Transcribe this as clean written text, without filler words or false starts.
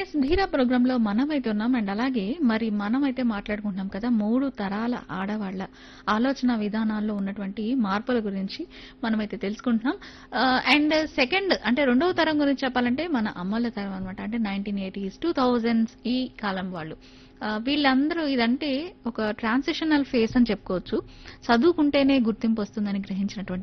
Yes ధీరా programme లో మనమైతే ఉన్నాం అండ్ అలాగే మరి మనమైతే మాట్లాడుకుంటున్నాం కదా 3 తరాల ఆడవాళ్ల ఆలోచన విధానాల్లో ఉన్నటువంటి మార్పుల గురించి మనమైతే తెలుసుకుంటున్నాం. అండ్ సెకండ్ అంటే రెండవ తరం గురించి చెప్పాలంటే మన అమ్మల తరం అనమాట. అంటే 1980s 2000s ఈ కాలం వాళ్ళు. వీళ్ళందరూ ఇదంటే ఒక ట్రాన్సిషనల్ ఫేస్ అని చెప్పుకోవచ్చు. చదువుకుంటేనే గుర్తింపు వస్తుందని గ్రహించినటువంటి